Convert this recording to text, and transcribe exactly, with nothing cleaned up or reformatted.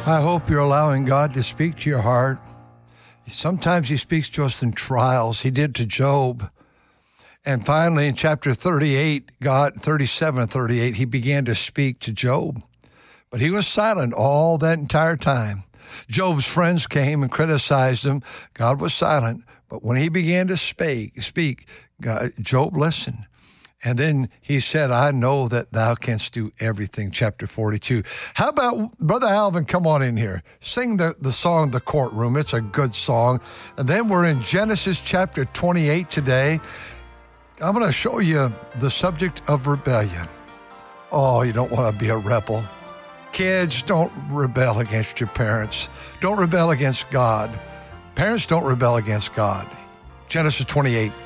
I hope you're allowing God to speak to your heart. Sometimes he speaks to us in trials. He did to Job. And finally, in chapter thirty-eight, God, thirty-seven and thirty-eight, he began to speak to Job. But he was silent all that entire time. Job's friends came and criticized him. God was silent. But when he began to speak, speak, God, Job listened. And then he said, I know that thou canst do everything, chapter forty-two. How about, Brother Alvin, come on in here. Sing the, the song, The Courtroom. It's a good song. And then we're in Genesis chapter twenty-eight today. I'm going to show you the subject of rebellion. Oh, you don't want to be a rebel. Kids, don't rebel against your parents. Don't rebel against God. Parents don't rebel against God. Genesis twenty-eight.